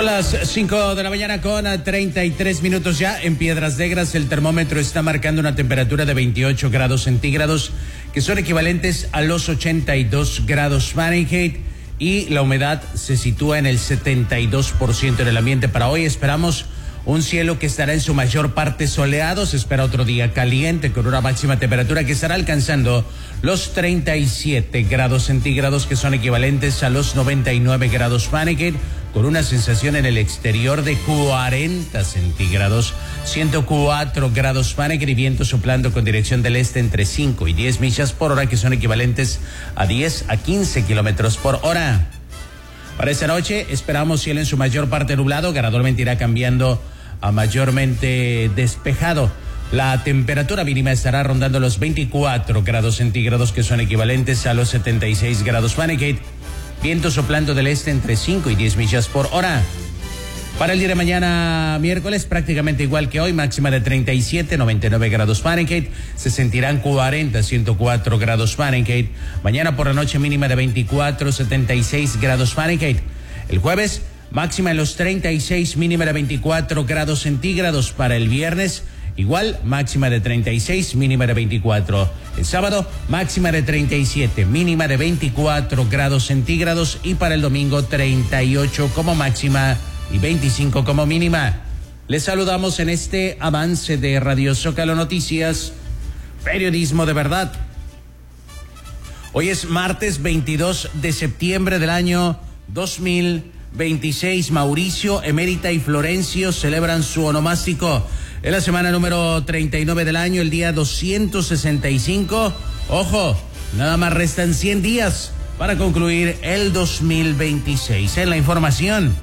Son las 5 de la mañana con 33 minutos ya. En Piedras Negras el termómetro está marcando una temperatura de 28 grados centígrados, que son equivalentes a los 82 grados Fahrenheit, y la humedad se sitúa en el 72% en el ambiente. Para hoy esperamos un cielo que estará en su mayor parte soleado. Se espera otro día caliente con una máxima temperatura que estará alcanzando los 37 grados centígrados, que son equivalentes a los 99 grados Fahrenheit, con una sensación en el exterior de 40 centígrados, 104 grados Fahrenheit, y viento soplando con dirección del este entre 5 y 10 millas por hora, que son equivalentes a 10 a 15 kilómetros por hora. Para esta noche esperamos cielo en su mayor parte nublado, gradualmente irá cambiando a mayormente despejado. La temperatura mínima estará rondando los 24 grados centígrados, que son equivalentes a los 76 grados Fahrenheit. Viento soplando del este entre 5 y 10 millas por hora. Para el día de mañana, miércoles, prácticamente igual que hoy, máxima de 37, 99 grados Fahrenheit. Se sentirán 40, 104 grados Fahrenheit. Mañana por la noche, mínima de 24, 76 grados Fahrenheit. El jueves, máxima en los 36, mínima de 24 grados centígrados. Para el viernes, igual, máxima de 36, mínima de 24. El sábado, máxima de 37, mínima de 24 grados centígrados. Y para el domingo, 38 como máxima y 25 como mínima. Les saludamos en este avance de Radio Zócalo Noticias, periodismo de verdad. Hoy es martes 22 de septiembre del año 2026. Mauricio, Emérita y Florencio celebran su onomástico. Es la semana número 39 del año, el día 265. Ojo, nada más restan 100 días para concluir el 2026. En la información,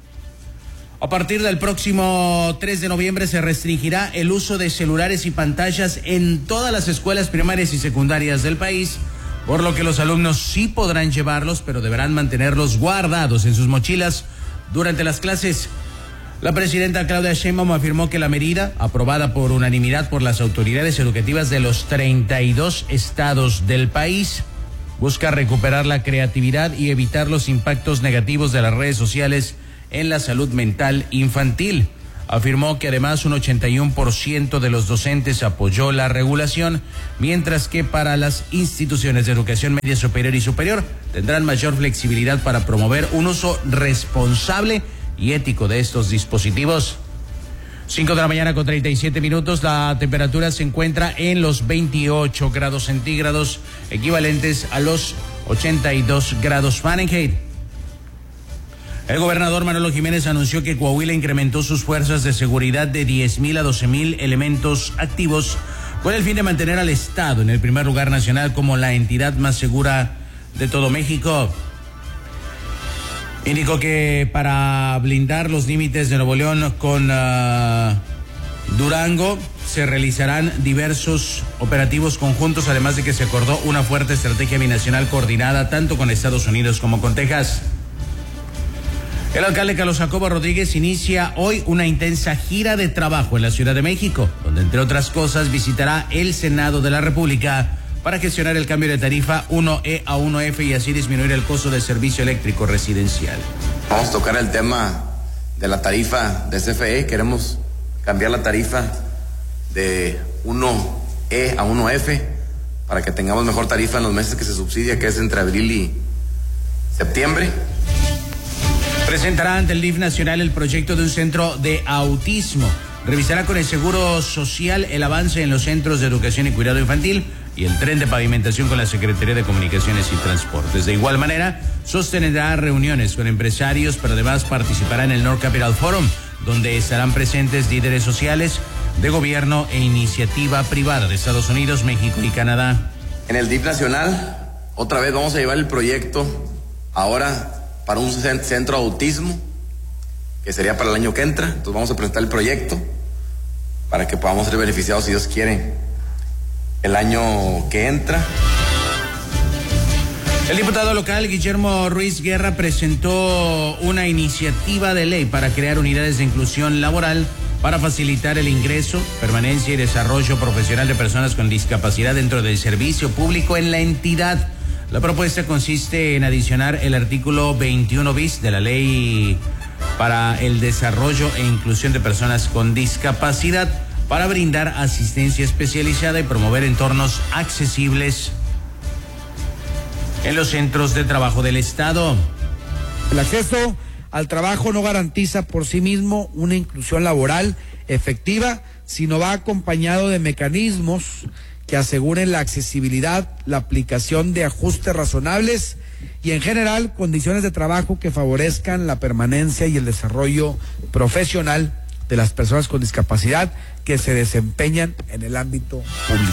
a partir del próximo 3 de noviembre se restringirá el uso de celulares y pantallas en todas las escuelas primarias y secundarias del país, por lo que los alumnos sí podrán llevarlos, pero deberán mantenerlos guardados en sus mochilas durante las clases. La presidenta Claudia Sheinbaum afirmó que la medida, aprobada por unanimidad por las autoridades educativas de los 32 estados del país, busca recuperar la creatividad y evitar los impactos negativos de las redes sociales en la salud mental infantil. Afirmó que además un 81% de los docentes apoyó la regulación, mientras que para las instituciones de educación media superior y superior tendrán mayor flexibilidad para promover un uso responsable y ético de estos dispositivos. 5 de la mañana con 37 minutos, la temperatura se encuentra en los 28 grados centígrados, equivalentes a los 82 grados Fahrenheit. El gobernador Manolo Jiménez anunció que Coahuila incrementó sus fuerzas de seguridad de 10,000 a 12,000 elementos activos, con el fin de mantener al Estado en el primer lugar nacional como la entidad más segura de todo México. Indicó que para blindar los límites de Nuevo León con Durango se realizarán diversos operativos conjuntos, además de que se acordó una fuerte estrategia binacional coordinada tanto con Estados Unidos como con Texas. El alcalde Carlos Jacobo Rodríguez inicia hoy una intensa gira de trabajo en la Ciudad de México, donde entre otras cosas visitará el Senado de la República para gestionar el cambio de tarifa 1E a 1F y así disminuir el costo del servicio eléctrico residencial. Vamos a tocar el tema de la tarifa de CFE. Queremos cambiar la tarifa de 1E a 1F para que tengamos mejor tarifa en los meses que se subsidia, que es entre abril y septiembre. Presentará ante el DIF nacional el proyecto de un centro de autismo. Revisará con el Seguro Social el avance en los centros de educación y cuidado infantil y el tren de pavimentación con la Secretaría de Comunicaciones y Transportes. De igual manera, sostendrá reuniones con empresarios, pero además participará en el North Capital Forum, donde estarán presentes líderes sociales, de gobierno e iniciativa privada de Estados Unidos, México y Canadá. En el DIF nacional, otra vez vamos a llevar el proyecto ahora para un centro de autismo, que sería para el año que entra. Entonces vamos a presentar el proyecto para que podamos ser beneficiados, si Dios quiere, el año que entra. El diputado local Guillermo Ruiz Guerra presentó una iniciativa de ley para crear unidades de inclusión laboral para facilitar el ingreso, permanencia y desarrollo profesional de personas con discapacidad dentro del servicio público en la entidad. La propuesta consiste en adicionar el artículo 21 bis de la ley para el desarrollo e inclusión de personas con discapacidad, para brindar asistencia especializada y promover entornos accesibles en los centros de trabajo del Estado. El acceso al trabajo no garantiza por sí mismo una inclusión laboral efectiva, sino va acompañado de mecanismos que aseguren la accesibilidad, la aplicación de ajustes razonables y en general condiciones de trabajo que favorezcan la permanencia y el desarrollo profesional de las personas con discapacidad que se desempeñan en el ámbito público.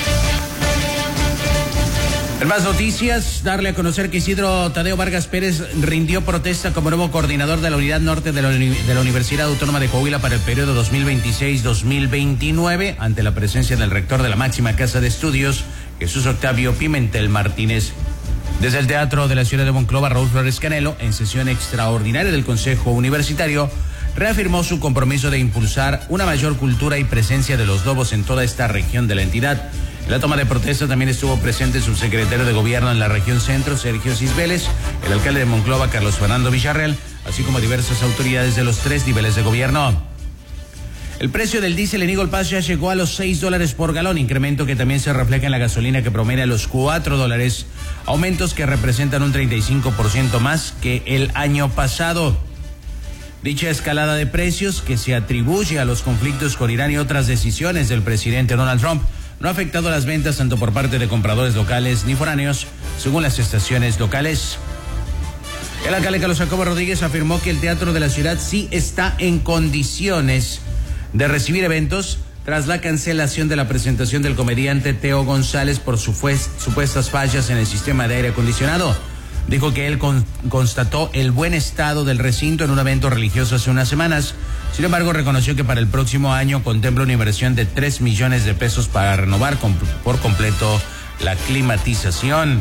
En más noticias, darle a conocer que Isidro Tadeo Vargas Pérez rindió protesta como nuevo coordinador de la Unidad Norte de la Universidad Autónoma de Coahuila para el periodo 2026-2029 ante la presencia del rector de la máxima casa de estudios, Jesús Octavio Pimentel Martínez. Desde el Teatro de la Ciudad de Monclova, Raúl Flores Canelo, en sesión extraordinaria del Consejo Universitario, reafirmó su compromiso de impulsar una mayor cultura y presencia de los lobos en toda esta región de la entidad. En la toma de protesta también estuvo presente el subsecretario de Gobierno en la región centro, Sergio Cisbeles, el alcalde de Monclova, Carlos Fernando Villarreal, así como diversas autoridades de los 3 niveles de gobierno. El precio del diésel en Eagle Pass ya llegó a los $6 por galón, incremento que también se refleja en la gasolina que promedia los $4, aumentos que representan un 35% más que el año pasado. Dicha escalada de precios, que se atribuye a los conflictos con Irán y otras decisiones del presidente Donald Trump, no ha afectado las ventas tanto por parte de compradores locales ni foráneos, según las estaciones locales. El alcalde Carlos Jacobo Rodríguez afirmó que el teatro de la ciudad sí está en condiciones de recibir eventos tras la cancelación de la presentación del comediante Teo González por supuestas fallas en el sistema de aire acondicionado. Dijo que él constató el buen estado del recinto en un evento religioso hace unas semanas. Sin embargo, reconoció que para el próximo año contempla una inversión de 3 millones de pesos para renovar por completo la climatización.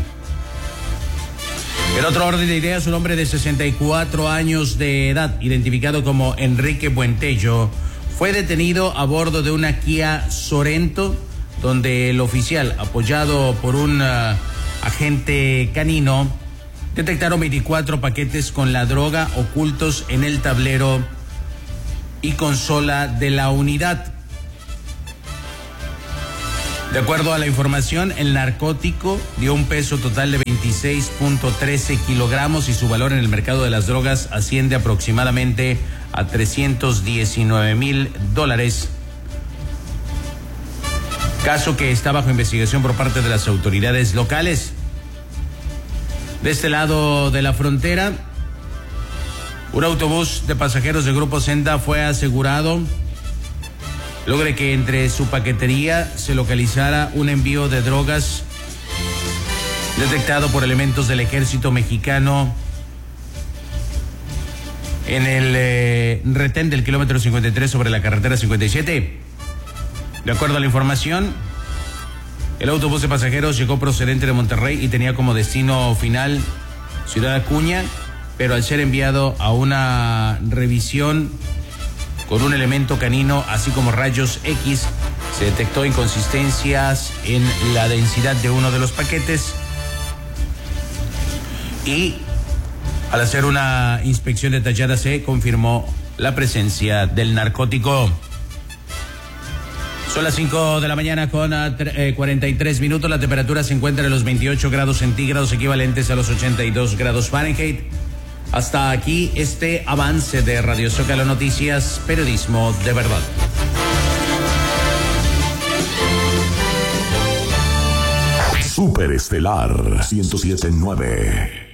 En otro orden de ideas, un hombre de 64 años de edad, identificado como Enrique Buentello, fue detenido a bordo de una Kia Sorento, donde el oficial, apoyado por un agente canino, detectaron 24 paquetes con la droga ocultos en el tablero y consola de la unidad. De acuerdo a la información, el narcótico dio un peso total de 26.13 kilogramos y su valor en el mercado de las drogas asciende aproximadamente a $319,000. Caso que está bajo investigación por parte de las autoridades locales. De este lado de la frontera, un autobús de pasajeros del Grupo Senda fue asegurado luego de que entre su paquetería se localizara un envío de drogas detectado por elementos del ejército mexicano en el retén del kilómetro 53 sobre la carretera 57. De acuerdo a la información, el autobús de pasajeros llegó procedente de Monterrey y tenía como destino final Ciudad Acuña, pero al ser enviado a una revisión con un elemento canino, así como rayos X, se detectó inconsistencias en la densidad de uno de los paquetes y al hacer una inspección detallada se confirmó la presencia del narcótico. Son las 5 de la mañana con 43 minutos. La temperatura se encuentra en los 28 grados centígrados, equivalentes a los 82 grados Fahrenheit. Hasta aquí este avance de Radio Zócalo Noticias, periodismo de verdad. Superestelar 107.9.